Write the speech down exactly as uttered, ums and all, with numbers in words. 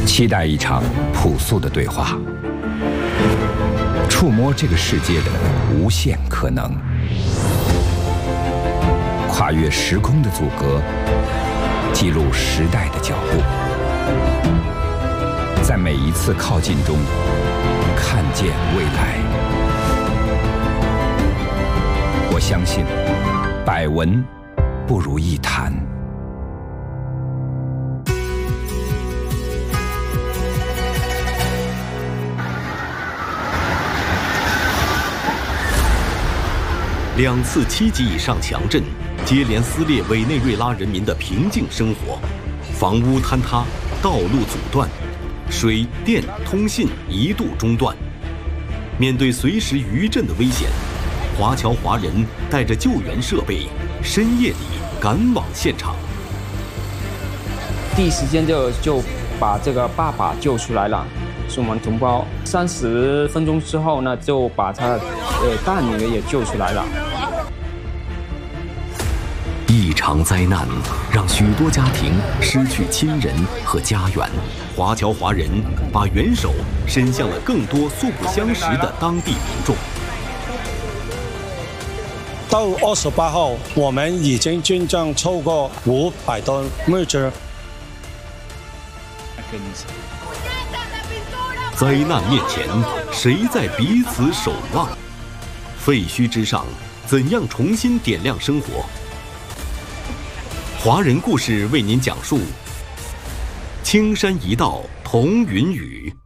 期待一场朴素的对话，触摸这个世界的无限可能，跨越时空的阻隔，记录时代的脚步，在每一次靠近中看见未来。我相信，百闻不如一谈。 两次七级以上强震，接连撕裂委内瑞拉人民的平静生活，房屋坍塌，道路阻断，水电通信一度中断。面对随时余震的危险，华侨华人带着救援设备，深夜里赶往现场。 第一时间就就把这个爸爸救出来了，是我们同胞。三十分钟之后呢，就把他呃大女儿也救出来了。 一场灾难让许多家庭失去亲人和家园，华侨华人把援手伸向了更多素不相识的当地民众。 到二十八号，我们已经捐赠超过五百吨物资。 灾难面前，谁在彼此守望？废墟之上，怎样重新点亮生活？华人故事为您讲述：青山一道同云雨。